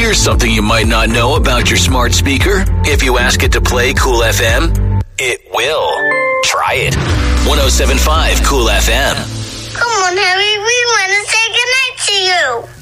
Here's something you might not know about your smart speaker. If you ask it to play Cool FM, it will. Try it. 107.5 Cool FM. Come on, Harry. We want to say goodnight to you.